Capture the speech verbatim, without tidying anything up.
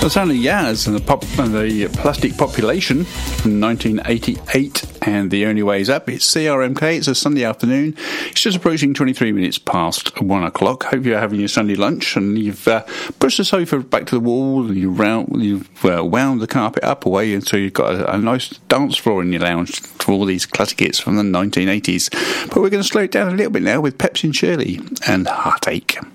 The sound of Yaz and the, pop, and the Plastic Population from nineteen eighty-eight, and The Only Way Is Up. It's C R M K, it's a Sunday afternoon. It's just approaching twenty-three minutes past one o'clock. Hope you're having your Sunday lunch and you've uh, pushed the sofa back to the wall, and you've, round, you've uh, wound the carpet up away, and so you've got a, a nice dance floor in your lounge for all these classic hits from the nineteen eighties. But we're going to slow it down a little bit now with Pepsi and Shirley and Heartache.